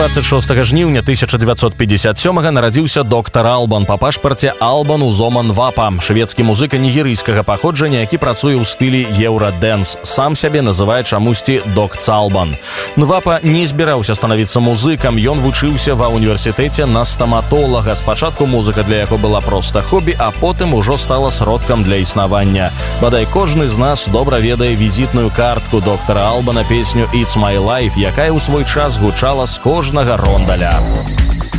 26 жніўня 1957 нарадзіўся доктар Албан, па пашпарце Албан Узоман Вапа, шведскі музыка нігерыйскага паходжання, які працуе ў стылі еўра-дэнс. Сам сябе называе чамусьці Докцалбан. Вапа не збіраўся становіцца музыкам, ён вучыўся ва ўніверсітэце на стаматолага. Спачатку музыка для яго была проста хобі, а потым ужо стала сродкам для існавання. Бадай кожны з нас добра ведае візітную картку доктара Албана, песню «It's my life», якая ў свой час гучала з кожнага рондаля.